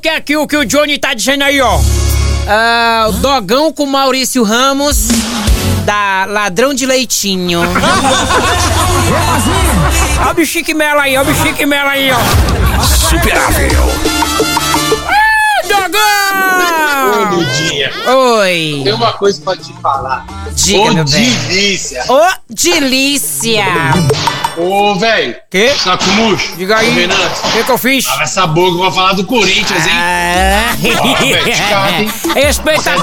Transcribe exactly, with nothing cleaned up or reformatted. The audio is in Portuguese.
que é que o que o Johnny tá dizendo aí, ó? Ah, o Dogão com Maurício Ramos, da Ladrão de Leitinho. Ó o Bichique Mela aí, ó o Bichique Mela aí, ó. Superável. Dogão! Ô, Ludinha. Oi. Tem uma coisa pra te falar. Diga, Ô, meu bem. delícia. Ô, delícia! Ô, velho. Que? Tá com murcho? Diga aí. Ô, Renato. O que que eu fiz? Cala essa boca, eu vou falar do Corinthians, hein? Ah, Ó, velho, te cago, hein? Respeita a